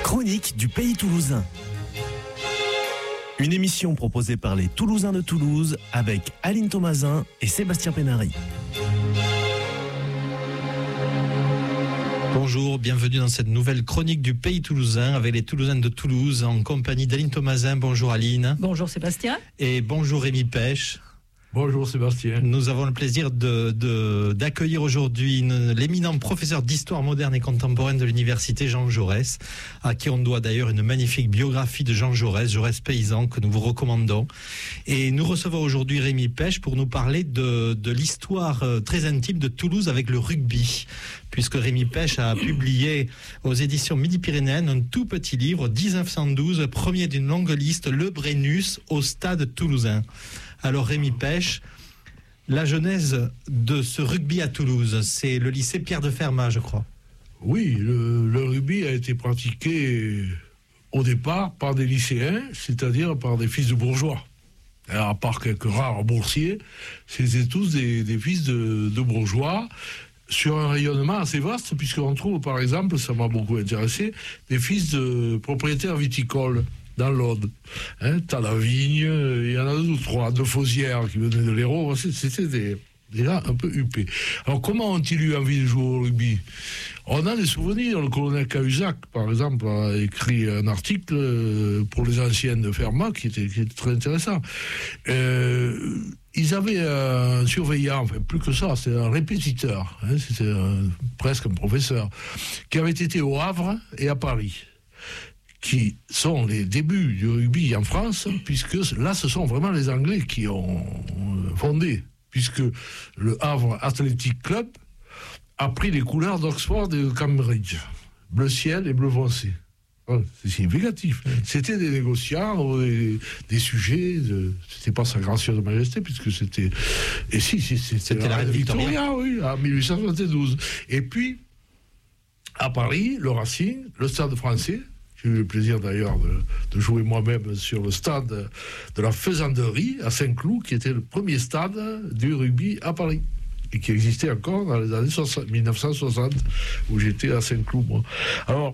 chronique du Pays Toulousain. Une émission proposée par les Toulousains de Toulouse avec Aline Thomasin et Sébastien Pénary. Bonjour, bienvenue dans cette nouvelle chronique du Pays Toulousain avec les Toulousains de Toulouse en compagnie d'Aline Thomasin. Bonjour Aline. Bonjour Sébastien. Et bonjour Rémi Pêche. Bonjour Sébastien. Nous avons le plaisir d'accueillir aujourd'hui l'éminent professeur d'histoire moderne et contemporaine de l'université Jean Jaurès, à qui on doit d'ailleurs une magnifique biographie de Jean Jaurès, Jaurès paysan, que nous vous recommandons. Et nous recevons aujourd'hui Rémi Pêche pour nous parler de l'histoire très intime de Toulouse avec le rugby, puisque Rémi Pêche a publié aux éditions Midi-Pyrénéennes un tout petit livre, 1912, premier d'une longue liste, Le Brennus au Stade Toulousain. Alors Rémi Pêche, la genèse de ce rugby à Toulouse, c'est le lycée Pierre de Fermat, je crois. Oui, le rugby a été pratiqué au départ par des lycéens, c'est-à-dire par des fils de bourgeois. Alors, à part quelques rares boursiers, c'était tous des fils de bourgeois, sur un rayonnement assez vaste, puisqu'on trouve par exemple, ça m'a beaucoup intéressé, des fils de propriétaires viticoles dans l'Aude. T'as la vigne, il y en a deux ou trois, de Fauzières qui venaient de l'Hérault, c'était des gens un peu huppés. Alors comment ont-ils eu envie de jouer au rugby? On a des souvenirs, le colonel Cahuzac, par exemple, a écrit un article pour les anciens de Fermat qui était très intéressant. Ils avaient un surveillant, enfin plus que ça, c'était un répétiteur, c'était presque un professeur, qui avait été au Havre et à Paris, qui sont les débuts du rugby en France, puisque là, ce sont vraiment les Anglais qui ont fondé, puisque le Havre Athletic Club a pris les couleurs d'Oxford et de Cambridge, bleu ciel et bleu foncé. C'est significatif. C'était des négociants, des sujets, c'était pas sa gracieuse majesté, puisque c'était... Et c'était la reine Victoria, oui, en 1872. Et puis, à Paris, le Racing, le Stade français. J'ai eu le plaisir d'ailleurs de jouer moi-même sur le stade de la Faisanderie à Saint-Cloud, qui était le premier stade du rugby à Paris et qui existait encore dans les années 1960, où j'étais à Saint-Cloud, moi. Alors,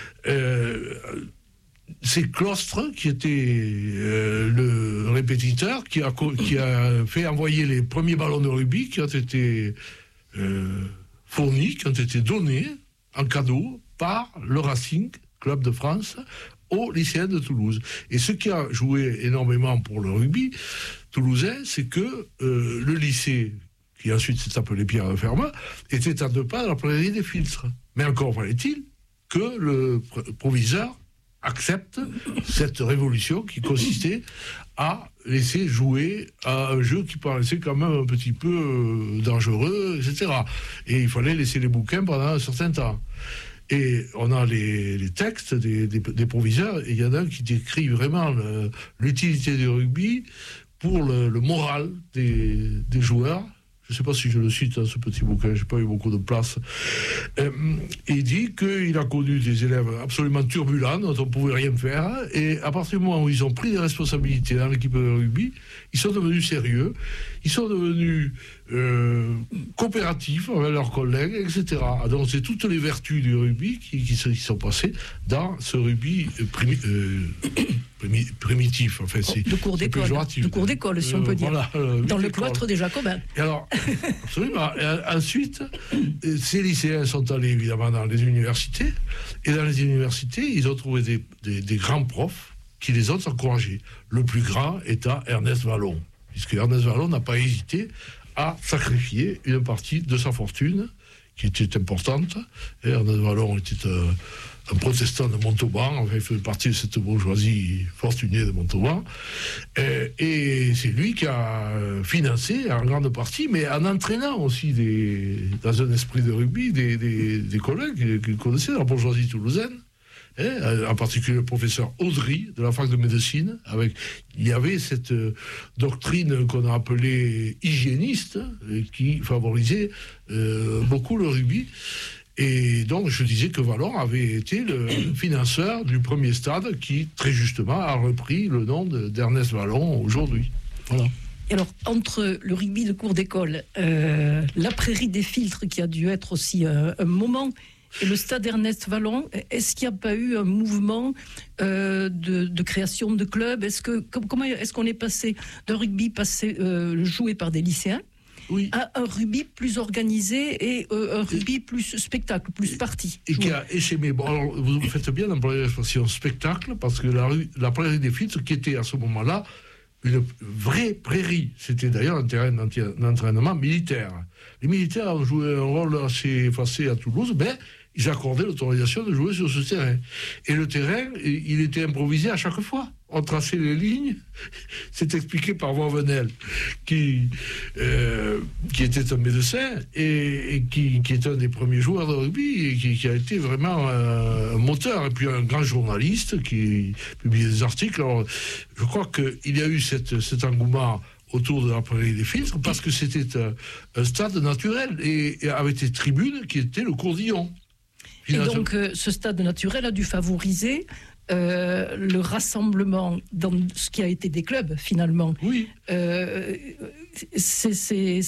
c'est Clostre qui était le répétiteur, qui a fait envoyer les premiers ballons de rugby qui ont été fournis, qui ont été donnés en cadeau par le Racing Club de France aux lycéens de Toulouse. Et ce qui a joué énormément pour le rugby toulousain, c'est que le lycée, qui ensuite s'est appelé Pierre de Fermat, était à 2 pas de la prairie des Filtres. Mais encore fallait-il que le proviseur accepte cette révolution qui consistait à laisser jouer à un jeu qui paraissait quand même un petit peu dangereux, etc. Et il fallait laisser les bouquins pendant un certain temps. Et on a les textes des proviseurs, et il y en a un qui décrit vraiment l'utilité du rugby pour le moral des joueurs. Je ne sais pas si je le cite dans ce petit bouquin, je n'ai pas eu beaucoup de place. Il dit qu'il a connu des élèves absolument turbulents, dont on ne pouvait rien faire, et à partir du moment où ils ont pris des responsabilités dans l'équipe de rugby, ils sont devenus sérieux, ils sont devenus coopératifs avec leurs collègues, etc. Donc c'est toutes les vertus du rugby qui sont passées dans ce rugby primitif. Enfin, c'est de cours d'école, si on peut dire. Voilà, dans le cloître des Jacobins. Et alors, absolument. Et ensuite, ces lycéens sont allés évidemment dans les universités, et dans les universités, ils ont trouvé des grands profs qui les ont encouragés. Le plus grand étant Ernest Vallon, puisque Ernest Vallon n'a pas hésité à sacrifier une partie de sa fortune, qui était importante. Et Ernest Vallon était un protestant de Montauban, enfin, il fait partie de cette bourgeoisie fortunée de Montauban. Et c'est lui qui a financé en grande partie, mais en entraînant aussi, dans un esprit de rugby, des collègues qu'il connaissait dans la bourgeoisie toulousaine. En particulier le professeur Audry de la fac de médecine, il y avait cette doctrine qu'on a appelée hygiéniste, qui favorisait beaucoup le rugby. Et donc je disais que Vallon avait été le financeur du premier stade qui, très justement, a repris le nom d'Ernest Vallon aujourd'hui. Voilà. Et alors, entre le rugby de cours d'école, la prairie des Filtres, qui a dû être aussi un moment Et le stade Ernest Vallon, est-ce qu'il n'y a pas eu un mouvement de création de clubs? Comment est-ce qu'on est passé d'un rugby joué par des lycéens à un rugby plus organisé et un rugby plus spectacle, plus parti? Et qui a échappé. Bon, alors, vous faites bien d'employer l'expression spectacle, parce que la prairie des Filtres, qui était à ce moment-là une vraie prairie, c'était d'ailleurs un terrain d'entraînement militaire. Les militaires ont joué un rôle assez effacé à Toulouse, mais ils accordaient l'autorisation de jouer sur ce terrain. Et le terrain, il était improvisé à chaque fois. On traçait les lignes, c'est expliqué par Vanel, qui était un médecin et qui est un des premiers joueurs de rugby et qui a été vraiment un moteur. Et puis un grand journaliste qui publiait des articles. Alors, je crois qu'il y a eu cet engouement autour de la prairie des Filtres parce que c'était un stade naturel et avec des tribunes qui étaient le Courdillon. Et donc, ce stade naturel a dû favoriser le rassemblement dans ce qui a été des clubs, finalement. Oui. C'est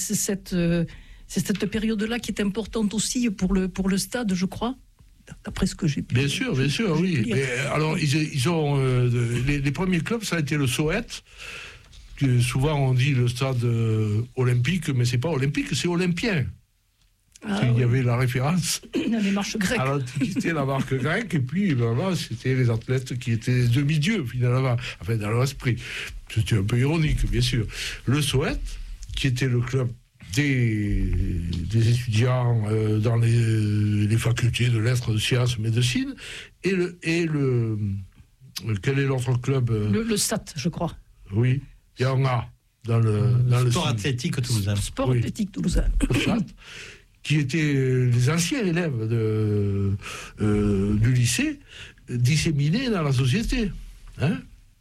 cette période-là qui est importante aussi pour le stade, je crois, d'après ce que j'ai pu... Bien sûr, oui. Mais, alors, ils ont... les premiers clubs, ça a été le Soet, que souvent on dit le stade olympique, mais c'est pas olympique, c'est olympien. Il y avait la référence les marches grecques. À l'Antiquité, la marque grecque, et puis là, c'était les athlètes qui étaient des demi-dieux, finalement, enfin, dans leur esprit. C'était un peu ironique, bien sûr. Le Soet, qui était le club des étudiants dans les facultés de lettres, de sciences, médecine, quel est l'autre club le SAT, je crois. Oui, il y en a dans le sport athlétique toulousain. Sport athlétique toulousain. Le SAT, qui étaient les anciens élèves du lycée, disséminés dans la société. Hein?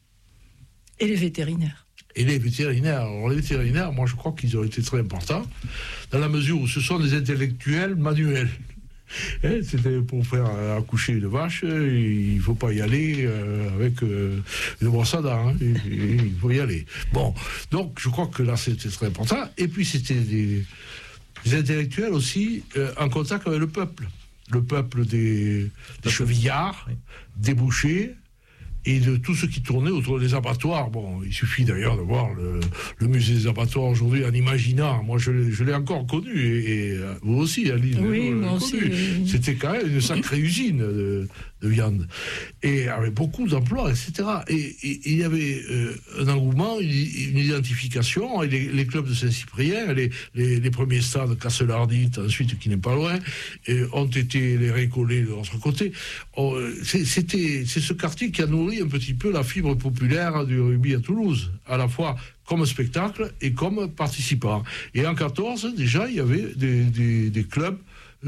Et les vétérinaires. Alors, les vétérinaires, moi, je crois qu'ils ont été très importants, dans la mesure où ce sont des intellectuels manuels. Hein, c'était pour faire accoucher une vache, il ne faut pas y aller avec une brosse à dents. Hein, il faut y aller. Bon, donc, je crois que là, c'était très important. Et puis, c'était des intellectuels aussi en contact avec le peuple des chevillards, des bouchers et de tout ce qui tournait autour des abattoirs. Bon, il suffit d'ailleurs de voir le musée des abattoirs aujourd'hui en imaginant. Moi, je l'ai encore connu et vous aussi, Aline. Oui, moi aussi. C'était quand même une sacrée usine de viande et avec beaucoup d'emplois, etc. Et il y avait un engouement, une identification. Et les clubs de Saint-Cyprien, les premiers stades, Casselardit, ensuite qui n'est pas loin, ont été les récollés de l'autre côté. C'est ce quartier qui a nourri un petit peu la fibre populaire du rugby à Toulouse, à la fois comme spectacle et comme participant. Et en 14, déjà, il y avait des clubs,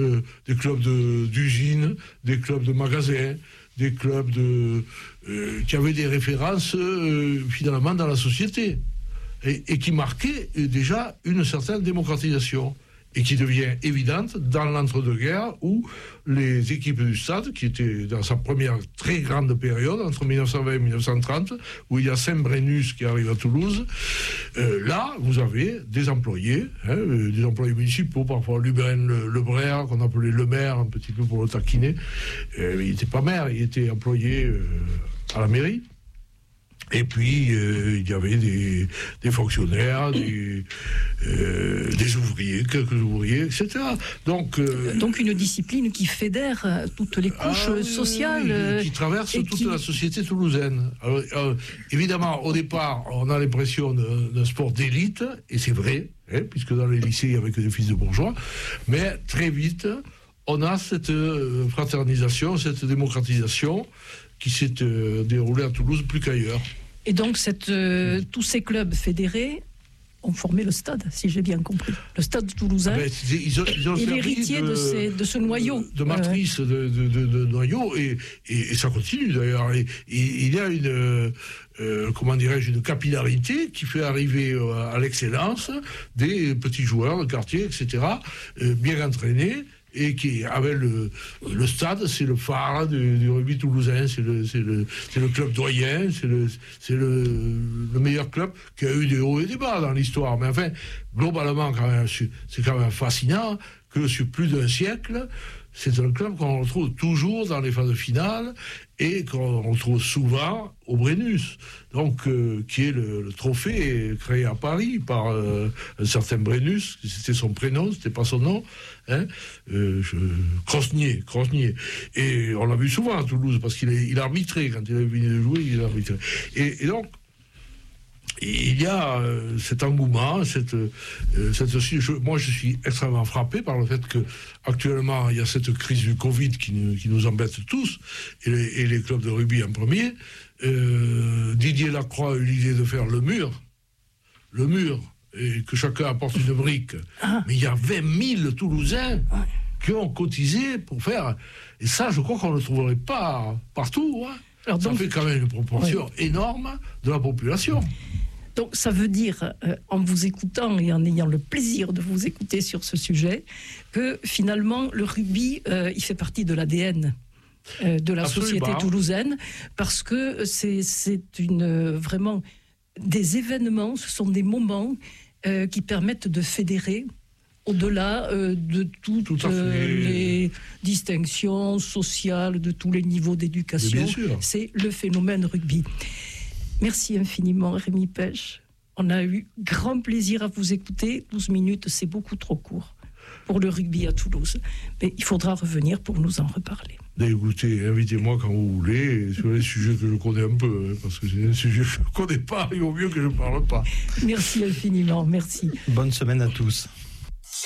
d'usines, des clubs de magasins, des clubs qui avaient des références finalement dans la société et qui marquaient déjà une certaine démocratisation et qui devient évidente dans l'entre-deux-guerres où les équipes du stade, qui étaient dans sa première très grande période, entre 1920 et 1930, où il y a Saint-Brennus qui arrive à Toulouse, là, vous avez des employés municipaux, parfois Lubin Le Braire, qu'on appelait le maire, un petit peu pour le taquiner. Il n'était pas maire, il était employé à la mairie. Et puis, il y avait des fonctionnaires, des ouvriers, quelques ouvriers, etc. Donc une discipline qui fédère toutes les couches sociales. Qui traverse toute la société toulousaine. Alors, évidemment, au départ, on a l'impression d'un sport d'élite, et c'est vrai, hein, puisque dans les lycées, il n'y avait que des fils de bourgeois, mais très vite, on a cette fraternisation, cette démocratisation, qui s'est déroulé à Toulouse plus qu'ailleurs. Et donc, tous ces clubs fédérés ont formé le stade, si j'ai bien compris. Le stade toulousain ils ont est l'héritier de ce noyau. De matrice, de noyau, et ça continue d'ailleurs. Et il y a une capillarité qui fait arriver à l'excellence des petits joueurs de quartier, etc., bien entraînés, et qui, avec le stade, c'est le phare du rugby toulousain, c'est le club doyen, c'est le meilleur club qui a eu des hauts et des bas dans l'histoire. Mais enfin, globalement, c'est quand même fascinant que sur plus d'un siècle, c'est un club qu'on retrouve toujours dans les phases finales et qu'on retrouve souvent au Brennus, donc qui est le trophée créé à Paris par un certain Brennus, c'était son prénom, c'était pas son nom, hein, Crosnier. Et on l'a vu souvent à Toulouse, parce qu'il arbitrait, quand il avait fini de jouer, il arbitrait. Et donc, il y a cet engouement, moi je suis extrêmement frappé par le fait que actuellement il y a cette crise du Covid qui nous embête tous, et les clubs de rugby en premier. Didier Lacroix a eu l'idée de faire le mur, et que chacun apporte une brique. Mais il y a 20 000 Toulousains qui ont cotisé pour faire, et ça je crois qu'on ne le trouverait pas partout, hein. Alors donc, ça fait quand même une proportion énorme de la population. Donc ça veut dire, en vous écoutant et en ayant le plaisir de vous écouter sur ce sujet, que finalement le rugby, il fait partie de l'ADN de la société toulousaine, parce que c'est vraiment des événements, ce sont des moments qui permettent de fédérer au-delà de toutes les distinctions sociales, de tous les niveaux d'éducation. C'est le phénomène rugby. Merci infiniment, Rémi Pech. On a eu grand plaisir à vous écouter. 12 minutes, c'est beaucoup trop court pour le rugby à Toulouse. Mais il faudra revenir pour nous en reparler. Écoutez, invitez-moi quand vous voulez, sur les sujets que je connais un peu, parce que c'est un sujet que je ne connais pas, il vaut mieux que je ne parle pas. Merci infiniment, merci. Bonne semaine à tous.